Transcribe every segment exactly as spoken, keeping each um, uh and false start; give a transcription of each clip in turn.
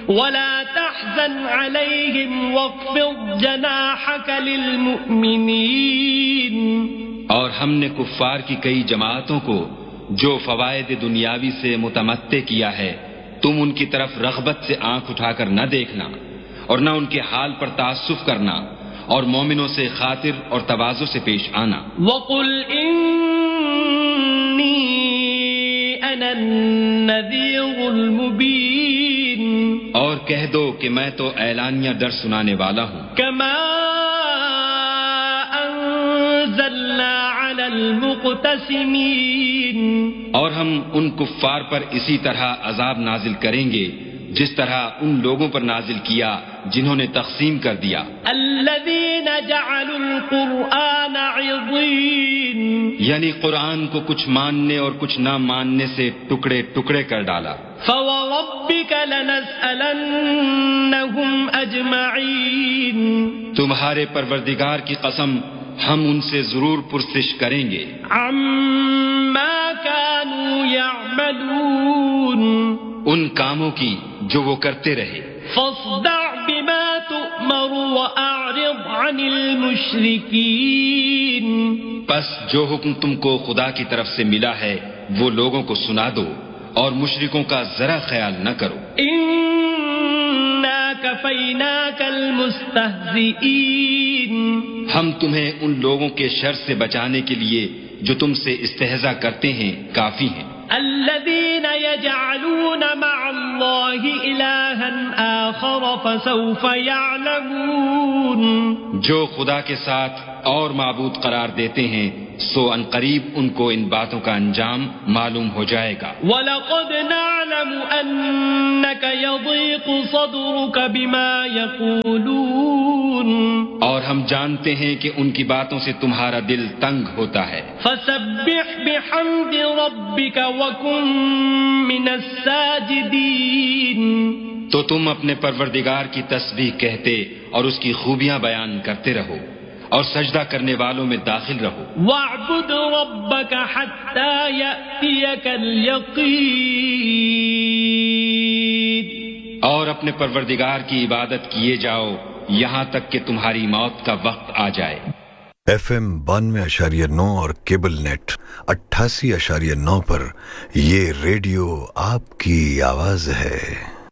ولا تحزن عليهم واخفض جناحك للمؤمنين. اور ہم نے کفار کی کئی جماعتوں کو جو فوائد دنیاوی سے متمتع کیا ہے تم ان کی طرف رغبت سے آنکھ اٹھا کر نہ دیکھنا اور نہ ان کے حال پر تعصف کرنا اور مومنوں سے خاطر اور تواضع سے پیش آنا. وَقُلْ إِنِّي أَنَا النَّذِيرُ الْمُبِينُ. اور کہہ دو کہ میں تو اعلانیہ ڈر سنانے والا ہوں. كَمَا أَنزَلْنَا عَلَى الْمُقْتَسِمِينَ. اور ہم ان کفار پر اسی طرح عذاب نازل کریں گے جس طرح ان لوگوں پر نازل کیا جنہوں نے تقسیم کر دیا. الذين جعلوا القرآن عضين. یعنی قرآن کو کچھ ماننے اور کچھ نہ ماننے سے ٹکڑے ٹکڑے کر ڈالا. فوربك لنسألنهم أجمعين. تمہارے پروردگار کی قسم ہم ان سے ضرور پرسش کریں گے. عما كانوا يعملون. ان کاموں کی جو وہ کرتے رہے. فاصدع بما تؤمر وأعرض عن المشركين. پس جو حکم تم کو خدا کی طرف سے ملا ہے وہ لوگوں کو سنا دو اور مشرکوں کا ذرا خیال نہ کرو. إنا كفيناك المستهزئين. ہم تمہیں ان لوگوں کے شر سے بچانے کے لیے جو تم سے استہزاء کرتے ہیں کافی ہیں. الذين يجعلون مع الله إلها آخر فسوف يعلمون. جو خدا کے ساتھ اور معبود قرار دیتے ہیں سو ان قریب ان کو ان باتوں کا انجام معلوم ہو جائے گا. وَلَقَدْ نَعْلَمُ أَنَّكَ يَضِيقُ صَدْرُكَ بِمَا يَقُولُونَ. اور ہم جانتے ہیں کہ ان کی باتوں سے تمہارا دل تنگ ہوتا ہے. فَسَبِّحْ بِحَمْدِ رَبِّكَ وَكُن مِّنَ السَّاجِدِينَ. تو تم اپنے پروردگار کی تسبیح کہتے اور اس کی خوبیاں بیان کرتے رہو اور سجدہ کرنے والوں میں داخل رہو. وَاعْبُدْ رَبَّكَ حَتَّى يَأْتِيَكَ الْيَقِينُ. اور اپنے پروردگار کی عبادت کیے جاؤ یہاں تک کہ تمہاری موت کا وقت آ جائے. ایف ایم بانوے اشاریہ نو اور کیبل نیٹ اٹھاسی اشاریہ نو پر یہ ریڈیو آپ کی آواز ہے.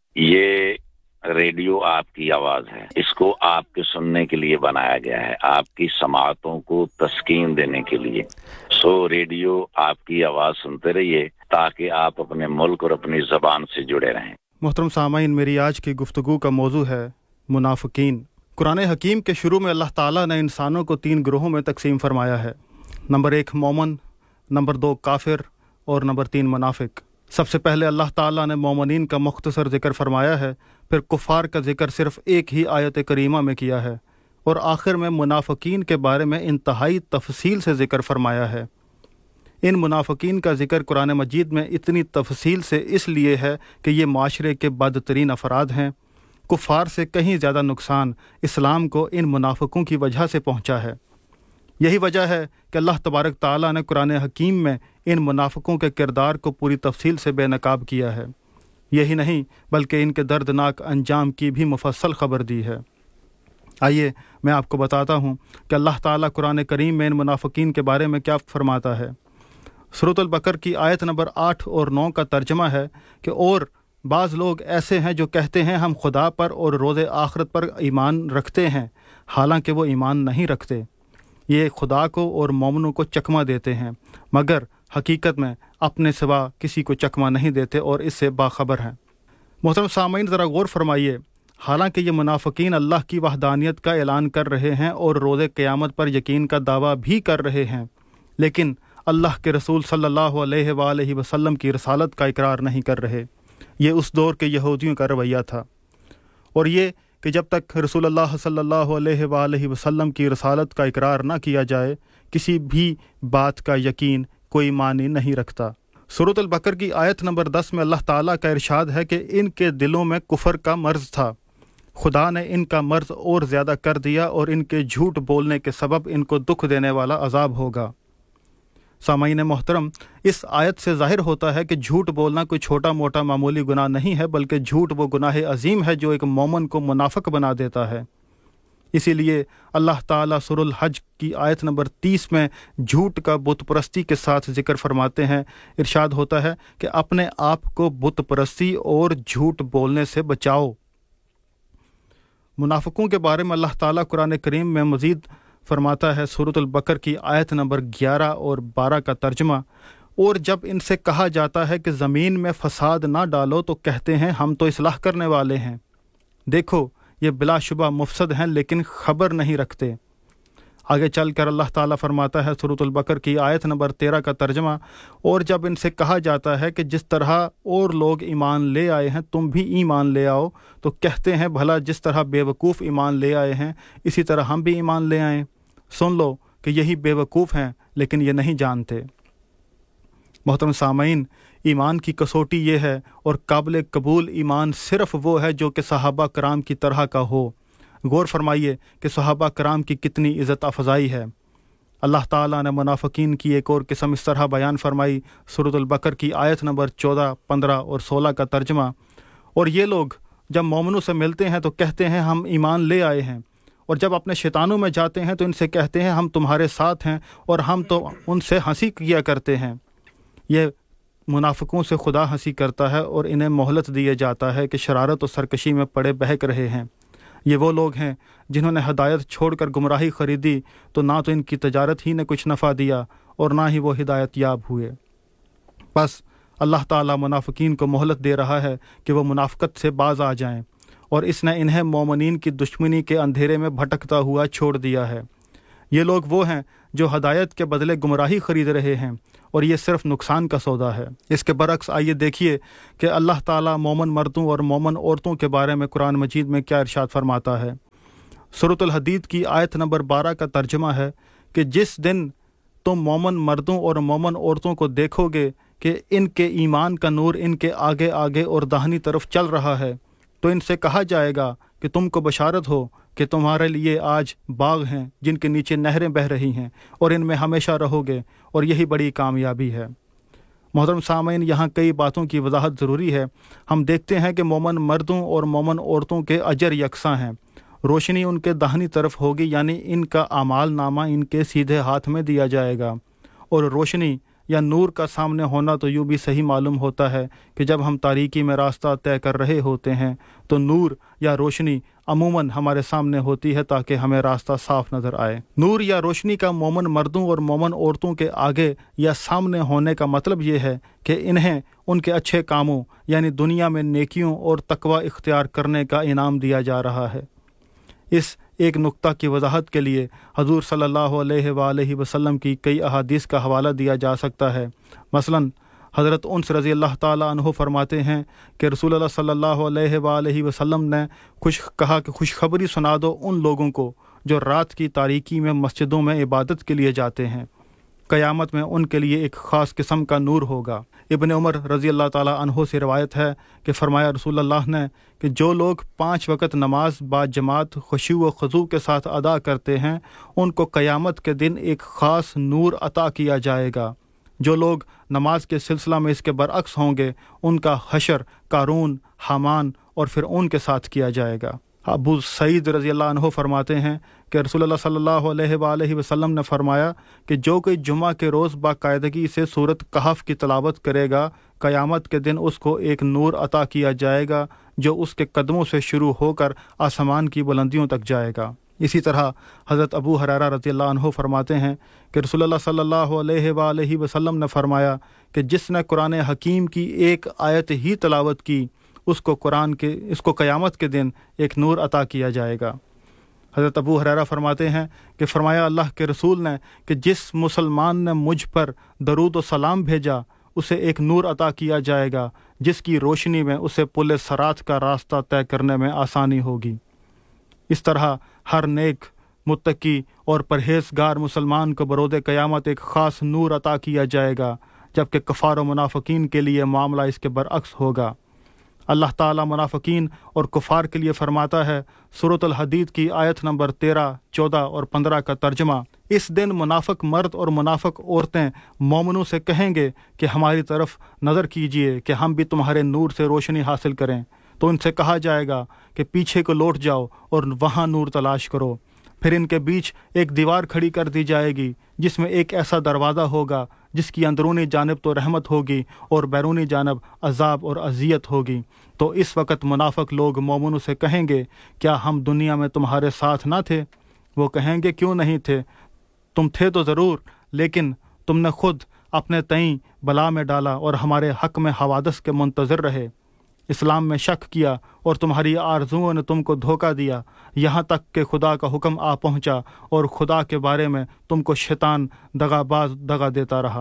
یہ ریڈیو آپ کی آواز ہے. اس کو آپ کے سننے کے لیے بنایا گیا ہے, آپ کی سماعتوں کو تسکین دینے کے لیے. سو ریڈیو آپ کی آواز سنتے رہیے تاکہ آپ اپنے ملک اور اپنی زبان سے جڑے رہیں. محترم سامعین, میری آج کی گفتگو کا موضوع ہے منافقین. قرآن حکیم کے شروع میں اللہ تعالیٰ نے انسانوں کو تین گروہوں میں تقسیم فرمایا ہے. نمبر ایک مومن, نمبر دو کافر اور نمبر تین منافق. سب سے پہلے اللہ تعالیٰ نے مومنین کا مختصر ذکر فرمایا ہے, پھر کفار کا ذکر صرف ایک ہی آیت کریمہ میں کیا ہے اور آخر میں منافقین کے بارے میں انتہائی تفصیل سے ذکر فرمایا ہے. ان منافقین کا ذکر قرآن مجید میں اتنی تفصیل سے اس لیے ہے کہ یہ معاشرے کے بدترین افراد ہیں. کفار سے کہیں زیادہ نقصان اسلام کو ان منافقوں کی وجہ سے پہنچا ہے. یہی وجہ ہے کہ اللہ تبارک تعالیٰ نے قرآن حکیم میں ان منافقوں کے کردار کو پوری تفصیل سے بے نقاب کیا ہے. یہی نہیں بلکہ ان کے دردناک انجام کی بھی مفصل خبر دی ہے. آئیے میں آپ کو بتاتا ہوں کہ اللہ تعالیٰ قرآن کریم میں ان منافقین کے بارے میں کیا فرماتا ہے. سورۃ البقرہ کی آیت نمبر آٹھ اور نو کا ترجمہ ہے کہ اور بعض لوگ ایسے ہیں جو کہتے ہیں ہم خدا پر اور روز آخرت پر ایمان رکھتے ہیں, حالانکہ وہ ایمان نہیں رکھتے. یہ خدا کو اور مومنوں کو چکمہ دیتے ہیں مگر حقیقت میں اپنے سوا کسی کو چکمہ نہیں دیتے اور اس سے باخبر ہیں. محترم سامعین, ذرا غور فرمائیے. حالانکہ یہ منافقین اللہ کی وحدانیت کا اعلان کر رہے ہیں اور روز قیامت پر یقین کا دعویٰ بھی کر رہے ہیں, لیکن اللہ کے رسول صلی اللہ علیہ وآلہ وسلم کی رسالت کا اقرار نہیں کر رہے. یہ اس دور کے یہودیوں کا رویہ تھا, اور یہ کہ جب تک رسول اللہ صلی اللہ علیہ وآلہ وسلم کی رسالت کا اقرار نہ کیا جائے کسی بھی بات کا یقین کوئی معنی نہیں رکھتا. سورۃ البقرہ کی آیت نمبر دس میں اللہ تعالیٰ کا ارشاد ہے کہ ان کے دلوں میں کفر کا مرض تھا, خدا نے ان کا مرض اور زیادہ کر دیا اور ان کے جھوٹ بولنے کے سبب ان کو دکھ دینے والا عذاب ہوگا. سامعین محترم، اس آیت سے ظاہر ہوتا ہے کہ جھوٹ بولنا کوئی چھوٹا موٹا معمولی گناہ نہیں ہے، بلکہ جھوٹ وہ گناہ عظیم ہے جو ایک مومن کو منافق بنا دیتا ہے۔ اسی لیے اللہ تعالیٰ سورہ الحج کی آیت نمبر تیس میں جھوٹ کا بت پرستی کے ساتھ ذکر فرماتے ہیں۔ ارشاد ہوتا ہے کہ اپنے آپ کو بت پرستی اور جھوٹ بولنے سے بچاؤ۔ منافقوں کے بارے میں اللہ تعالیٰ قرآن کریم میں مزید فرماتا ہے، سورۃ البقرہ کی آیت نمبر گیارہ اور بارہ کا ترجمہ، اور جب ان سے کہا جاتا ہے کہ زمین میں فساد نہ ڈالو تو کہتے ہیں ہم تو اصلاح کرنے والے ہیں، دیکھو یہ بلا شبہ مفسد ہیں لیکن خبر نہیں رکھتے۔ آگے چل کر اللہ تعالیٰ فرماتا ہے سورۃ البقرہ کی آیت نمبر تیرہ کا ترجمہ، اور جب ان سے کہا جاتا ہے کہ جس طرح اور لوگ ایمان لے آئے ہیں تم بھی ایمان لے آؤ تو کہتے ہیں بھلا جس طرح بے وقوف ایمان لے آئے ہیں اسی طرح ہم بھی ایمان لے آئیں، سن لو کہ یہی بے وقوف ہیں لیکن یہ نہیں جانتے۔ محترم سامعین، ایمان کی کسوٹی یہ ہے اور قابل قبول ایمان صرف وہ ہے جو کہ صحابہ کرام کی طرح کا ہو۔ غور فرمائیے کہ صحابہ کرام کی کتنی عزت افزائی ہے۔ اللہ تعالیٰ نے منافقین کی ایک اور قسم اس طرح بیان فرمائی، سورۃ البقرہ کی آیت نمبر چودہ، پندرہ اور سولہ کا ترجمہ، اور یہ لوگ جب مومنوں سے ملتے ہیں تو کہتے ہیں ہم ایمان لے آئے ہیں، اور جب اپنے شیطانوں میں جاتے ہیں تو ان سے کہتے ہیں ہم تمہارے ساتھ ہیں اور ہم تو ان سے ہنسی کیا کرتے ہیں۔ یہ منافقوں سے خدا ہنسی کرتا ہے اور انہیں مہلت دیے جاتا ہے کہ شرارت و سرکشی میں پڑے بہک رہے ہیں۔ یہ وہ لوگ ہیں جنہوں نے ہدایت چھوڑ کر گمراہی خریدی تو نہ تو ان کی تجارت ہی نے کچھ نفع دیا اور نہ ہی وہ ہدایت یاب ہوئے۔ بس اللہ تعالیٰ منافقین کو مہلت دے رہا ہے کہ وہ منافقت سے باز آ جائیں، اور اس نے انہیں مومنین کی دشمنی کے اندھیرے میں بھٹکتا ہوا چھوڑ دیا ہے۔ یہ لوگ وہ ہیں جو ہدایت کے بدلے گمراہی خرید رہے ہیں، اور یہ صرف نقصان کا سودا ہے۔ اس کے برعکس آئیے دیکھیے کہ اللہ تعالیٰ مومن مردوں اور مومن عورتوں کے بارے میں قرآن مجید میں کیا ارشاد فرماتا ہے۔ سورۃ الحدید کی آیت نمبر بارہ کا ترجمہ ہے کہ جس دن تم مومن مردوں اور مومن عورتوں کو دیکھو گے کہ ان کے ایمان کا نور ان کے آگے آگے اور داہنی طرف چل رہا ہے تو ان سے کہا جائے گا کہ تم کو بشارت ہو کہ تمہارے لیے آج باغ ہیں جن کے نیچے نہریں بہہ رہی ہیں اور ان میں ہمیشہ رہو گے، اور یہی بڑی کامیابی ہے۔ محترم سامعین، یہاں کئی باتوں کی وضاحت ضروری ہے۔ ہم دیکھتے ہیں کہ مومن مردوں اور مومن عورتوں کے اجر یکساں ہیں۔ روشنی ان کے داہنی طرف ہوگی، یعنی ان کا اعمال نامہ ان کے سیدھے ہاتھ میں دیا جائے گا، اور روشنی یا نور کا سامنے ہونا تو یوں بھی صحیح معلوم ہوتا ہے کہ جب ہم تاریکی میں راستہ طے کر رہے ہوتے ہیں تو نور یا روشنی عموماً ہمارے سامنے ہوتی ہے تاکہ ہمیں راستہ صاف نظر آئے۔ نور یا روشنی کا مومن مردوں اور مومن عورتوں کے آگے یا سامنے ہونے کا مطلب یہ ہے کہ انہیں ان کے اچھے کاموں یعنی دنیا میں نیکیوں اور تقوی اختیار کرنے کا انعام دیا جا رہا ہے۔ اس ایک نقطہ کی وضاحت کے لیے حضور صلی اللہ علیہ وآلہ وسلم کی کئی احادیث کا حوالہ دیا جا سکتا ہے۔ مثلاً حضرت انس رضی اللہ تعالیٰ عنہ فرماتے ہیں کہ رسول اللہ صلی اللہ علیہ وآلہ وسلم نے خوش کہا کہ خوشخبری سنا دو ان لوگوں کو جو رات کی تاریکی میں مسجدوں میں عبادت کے لیے جاتے ہیں، قیامت میں ان کے لیے ایک خاص قسم کا نور ہوگا۔ ابن عمر رضی اللہ تعالیٰ عنہ سے روایت ہے کہ فرمایا رسول اللہ نے کہ جو لوگ پانچ وقت نماز با جماعت خشوع و خضوع کے ساتھ ادا کرتے ہیں ان کو قیامت کے دن ایک خاص نور عطا کیا جائے گا۔ جو لوگ نماز کے سلسلہ میں اس کے برعکس ہوں گے ان کا حشر قارون، حامان اور فرعون کے ساتھ کیا جائے گا۔ ابو سعید رضی اللہ عنہ فرماتے ہیں کہ رسول اللہ صلی اللہ علیہ وآلہ وسلم نے فرمایا کہ جو کوئی جمعہ کے روز باقاعدگی سے سورۃ کہف کی تلاوت کرے گا قیامت کے دن اس کو ایک نور عطا کیا جائے گا جو اس کے قدموں سے شروع ہو کر آسمان کی بلندیوں تک جائے گا۔ اسی طرح حضرت ابو ہریرہ رضی اللہ عنہ فرماتے ہیں کہ رسول اللہ صلی اللہ علیہ وآلہ وسلم نے فرمایا کہ جس نے قرآن حکیم کی ایک آیت ہی تلاوت کی اس کو قرآن کے اس کو قیامت کے دن ایک نور عطا کیا جائے گا۔ حضرت ابو ہریرہ فرماتے ہیں کہ فرمایا اللہ کے رسول نے کہ جس مسلمان نے مجھ پر درود و سلام بھیجا اسے ایک نور عطا کیا جائے گا جس کی روشنی میں اسے پل صراط کا راستہ طے کرنے میں آسانی ہوگی۔ اس طرح ہر نیک، متقی اور پرہیزگار مسلمان کو برود قیامت ایک خاص نور عطا کیا جائے گا، جبکہ کفار و منافقین کے لیے معاملہ اس کے برعکس ہوگا۔ اللہ تعالیٰ منافقین اور کفار کے لیے فرماتا ہے، سورۃ الحدید کی آیت نمبر تیرہ، چودہ اور پندرہ کا ترجمہ، اس دن منافق مرد اور منافق عورتیں مومنوں سے کہیں گے کہ ہماری طرف نظر کیجئے کہ ہم بھی تمہارے نور سے روشنی حاصل کریں، تو ان سے کہا جائے گا کہ پیچھے کو لوٹ جاؤ اور وہاں نور تلاش کرو۔ پھر ان کے بیچ ایک دیوار کھڑی کر دی جائے گی جس میں ایک ایسا دروازہ ہوگا جس کی اندرونی جانب تو رحمت ہوگی اور بیرونی جانب عذاب اور اذیت ہوگی۔ تو اس وقت منافق لوگ مومنوں سے کہیں گے کیا ہم دنیا میں تمہارے ساتھ نہ تھے؟ وہ کہیں گے کیوں نہیں تھے، تم تھے تو ضرور، لیکن تم نے خود اپنے تئیں بلا میں ڈالا اور ہمارے حق میں حوادث کے منتظر رہے، اسلام میں شک کیا اور تمہاری آرزوؤں نے تم کو دھوکہ دیا، یہاں تک کہ خدا کا حکم آ پہنچا اور خدا کے بارے میں تم کو شیطان دغا باز دغا دیتا رہا۔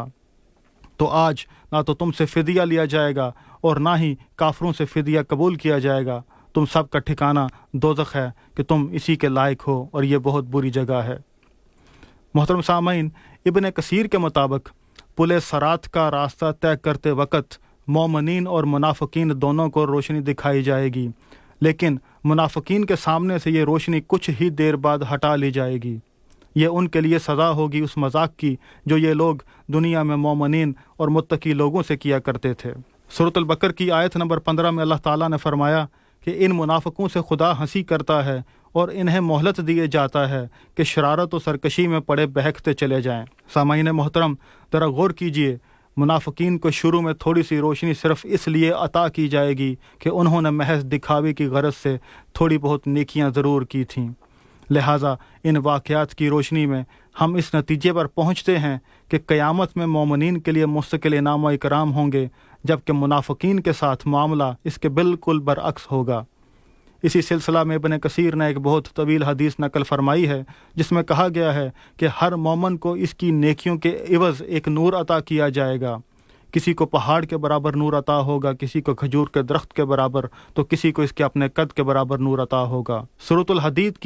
تو آج نہ تو تم سے فدیہ لیا جائے گا اور نہ ہی کافروں سے فدیہ قبول کیا جائے گا، تم سب کا ٹھکانہ دوزخ ہے کہ تم اسی کے لائق ہو اور یہ بہت بری جگہ ہے۔ محترم سامعین، ابن کثیر کے مطابق پل صراط کا راستہ طے کرتے وقت مومنین اور منافقین دونوں کو روشنی دکھائی جائے گی، لیکن منافقین کے سامنے سے یہ روشنی کچھ ہی دیر بعد ہٹا لی جائے گی۔ یہ ان کے لیے سزا ہوگی اس مذاق کی جو یہ لوگ دنیا میں مومنین اور متقی لوگوں سے کیا کرتے تھے۔ سورۃ البقر کی آیت نمبر پندرہ میں اللہ تعالیٰ نے فرمایا کہ ان منافقوں سے خدا ہنسی کرتا ہے اور انہیں مہلت دیے جاتا ہے کہ شرارت و سرکشی میں پڑے بہکتے چلے جائیں۔ سامعین محترم، ذرا غور کیجئے، منافقین کو شروع میں تھوڑی سی روشنی صرف اس لیے عطا کی جائے گی کہ انہوں نے محض دکھاوے کی غرض سے تھوڑی بہت نیکیاں ضرور کی تھیں۔ لہٰذا ان واقعات کی روشنی میں ہم اس نتیجے پر پہنچتے ہیں کہ قیامت میں مومنین کے لیے مستقل انعام و اکرام ہوں گے، جبکہ منافقین کے ساتھ معاملہ اس کے بالکل برعکس ہوگا۔ اسی سلسلہ میں ابن کثیر نے ایک بہت طویل حدیث نقل فرمائی ہے جس میں کہا گیا ہے کہ ہر مومن کو اس کی نیکیوں کے عوض ایک نور عطا کیا جائے گا۔ کسی کو پہاڑ کے برابر نور عطا ہوگا، کسی کو کھجور کے درخت کے برابر، تو کسی کو اس کے اپنے قد کے برابر نور عطا ہوگا۔ سورۃ الحدید کی